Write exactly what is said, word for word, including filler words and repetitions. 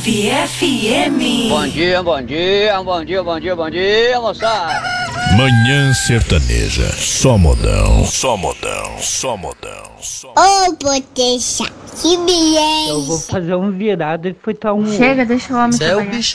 Top F M. Bom dia, bom dia, bom dia, bom dia, bom dia, moçada. Manhã sertaneja, só modão, só modão, só modão, só Ô, potência, que beleza. Eu vou fazer um virado e fritar um Chega, deixa o homem Você é o trabalhar. bicho